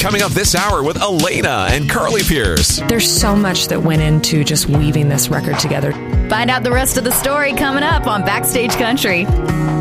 coming up this hour with Elena and Carly Pierce. There's so much that went into just weaving this record together. Find out the rest of the story coming up on Backstage Country.